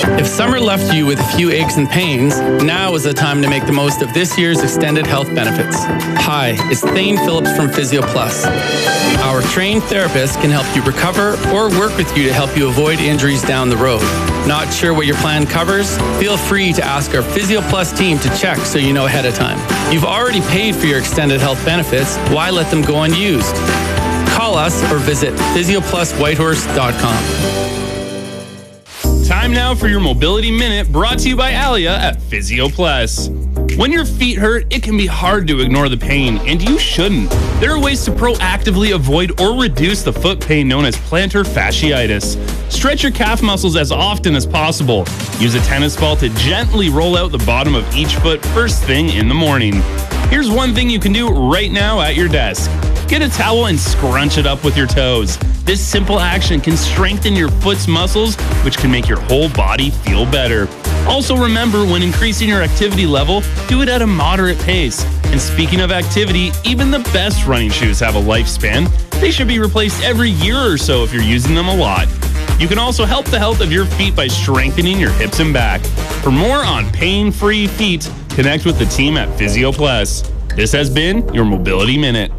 If summer left you with a few aches and pains, now is the time to make the most of this year's extended health benefits. Hi, it's Thane Phillips from Physio Plus. Our trained therapists can help you recover or work with you to help you avoid injuries down the road. Not sure what your plan covers? Feel free to ask our Physio Plus team to check so you know ahead of time. You've already paid for your extended health benefits. Why let them go unused? Call us or visit physiopluswhitehorse.com. Time now for your Mobility Minute, brought to you by Alia at Physio Plus. When your feet hurt, it can be hard to ignore the pain, and you shouldn't. There are ways to proactively avoid or reduce the foot pain known as plantar fasciitis. Stretch your calf muscles as often as possible. Use a tennis ball to gently roll out the bottom of each foot first thing in the morning. Here's one thing you can do right now at your desk. Get a towel and scrunch it up with your toes. This simple action can strengthen your foot's muscles, which can make your whole body feel better. Also remember, when increasing your activity level, do it at a moderate pace. And speaking of activity, even the best running shoes have a lifespan. They should be replaced every year or so if you're using them a lot. You can also help the health of your feet by strengthening your hips and back. For more on pain-free feet, connect with the team at Physio Plus. This has been your Mobility Minute.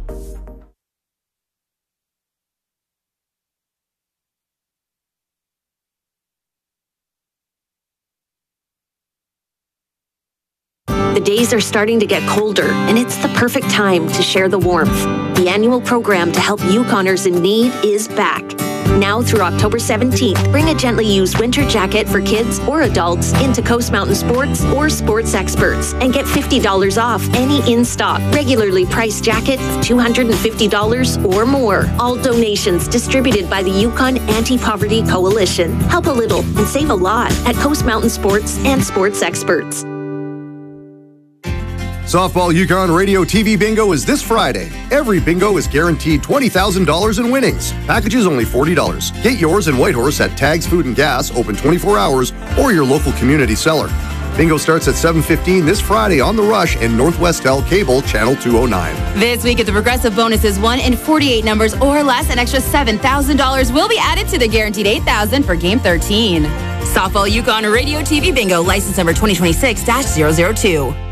The days are starting to get colder, and it's the perfect time to share the warmth. The annual program to help Yukoners in need is back. Now through October 17th, bring a gently used winter jacket for kids or adults into Coast Mountain Sports or Sports Experts and get $50 off any in-stock, regularly priced jacket of $250 or more. All donations distributed by the Yukon Anti-Poverty Coalition. Help a little and save a lot at Coast Mountain Sports and Sports Experts. Softball Yukon Radio TV Bingo is this Friday. Every bingo is guaranteed $20,000 in winnings. Packages only $40. Get yours in Whitehorse at Tags Food and Gas, open 24 hours, or your local community cellar. Bingo starts at 7:15 this Friday on The Rush and Northwestel Cable, Channel 209. This week at the Progressive bonuses 1 in 48 numbers or less, an extra $7,000 will be added to the guaranteed $8,000 for Game 13. Softball Yukon Radio TV Bingo, license number 2026-002.